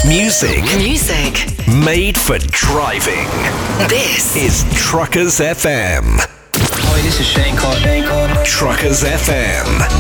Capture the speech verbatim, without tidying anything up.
Music. Music. Made for driving. This is Truckers F M. Hi, this is Shane Carter. Truckers F M.